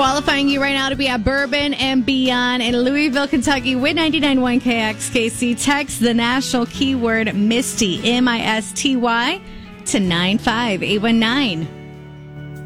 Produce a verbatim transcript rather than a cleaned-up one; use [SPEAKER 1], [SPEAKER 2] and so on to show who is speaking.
[SPEAKER 1] Qualifying you right now to be at Bourbon and Beyond in Louisville, Kentucky with ninety-nine point one K X K C. Text the national keyword Misty, M I S T Y, to nine five eight one nine.